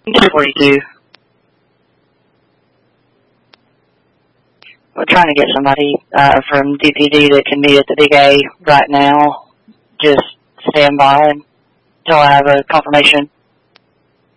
242. We're trying to get somebody from DPD that can meet at the Big A right now. Just stand by until I have a confirmation.